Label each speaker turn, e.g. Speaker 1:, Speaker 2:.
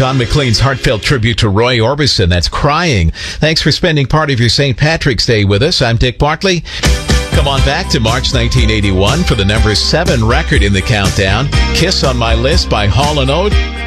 Speaker 1: Don McLean's heartfelt tribute to Roy Orbison. That's Crying. Thanks for spending part of your St. Patrick's Day with us. I'm Dick Bartley. Come on back to March 1981 for the number 7 record in the countdown, Kiss on My List by Hall & Oates.